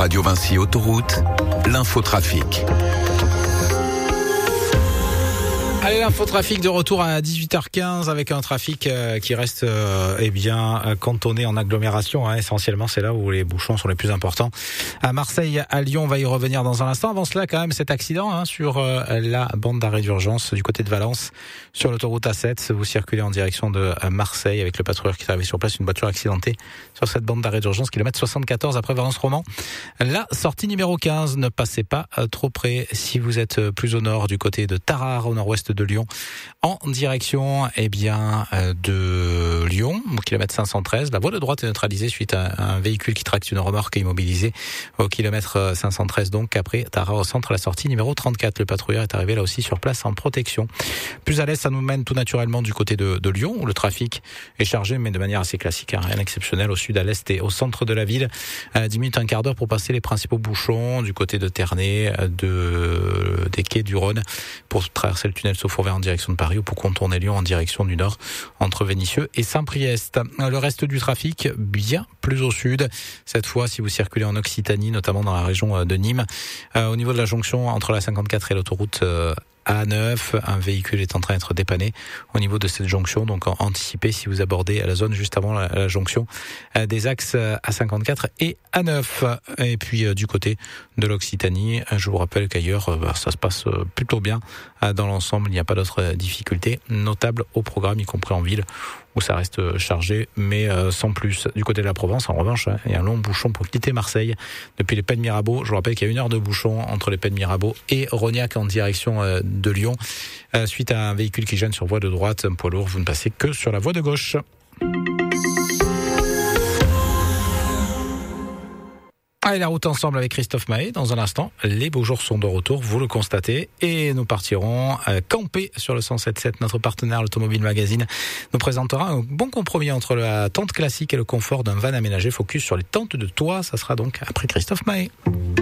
Radio Vinci Autoroute, l'infotrafic. Allez, l'infotrafic de retour à 18h15 avec un trafic qui reste cantonné en agglomération. Essentiellement, c'est là où les bouchons sont les plus importants. À Marseille, à Lyon, on va y revenir dans un instant. Avant cela, quand même, cet accident sur la bande d'arrêt d'urgence du côté de Valence, sur l'autoroute A7. Vous circulez en direction de Marseille avec le patrouilleur qui est arrivé sur place, une voiture accidentée sur cette bande d'arrêt d'urgence, kilomètre 74 après Valence-Roman. La sortie numéro 15, ne passez pas trop près si vous êtes plus au nord, du côté de Tarare, au nord-ouest de Lyon, en direction de Lyon, au kilomètre 513. La voie de droite est neutralisée suite à un véhicule qui tracte une remorque immobilisée au kilomètre 513. Donc après Tarare au centre, la sortie numéro 34. Le patrouilleur est arrivé là aussi sur place en protection. Plus à l'est, ça nous mène tout naturellement du côté de Lyon, où le trafic est chargé, mais de manière assez classique, rien d'exceptionnel. Au sud, à l'est et au centre de la ville, 10 minutes, un quart d'heure pour passer les principaux bouchons du côté de Ternay, des quais du Rhône, pour traverser le tunnel Saut-Fourvert en direction de Paris, ou pour contourner Lyon en direction du nord entre Vénissieux et Saint-Priest. Le reste du trafic, bien plus au sud. Cette fois, si vous circulez en Occitanie, notamment dans la région de Nîmes, au niveau de la jonction entre la 54 et l'autoroute A9, un véhicule est en train d'être dépanné au niveau de cette jonction, donc anticipez si vous abordez la zone juste avant la jonction des axes A54 et A9. Et puis du côté de l'Occitanie, je vous rappelle qu'ailleurs ça se passe plutôt bien dans l'ensemble, il n'y a pas d'autres difficultés notables au programme, y compris en ville où ça reste chargé, mais sans plus. Du côté de la Provence, en revanche, il y a un long bouchon pour quitter Marseille depuis les Pays de Mirabeau. Je vous rappelle qu'il y a 1 heure de bouchon entre les Pays de Mirabeau et Rognac en direction de Lyon. Suite à un véhicule qui gêne sur voie de droite, un poids lourd, vous ne passez que sur la voie de gauche. Allez, la route ensemble avec Christophe Mahé. Dans un instant, les beaux jours sont de retour, vous le constatez, et nous partirons camper sur le 107.7. Notre partenaire, l'Automobile Magazine, nous présentera un bon compromis entre la tente classique et le confort d'un van aménagé. Focus sur les tentes de toit. Ça sera donc après Christophe Mahé.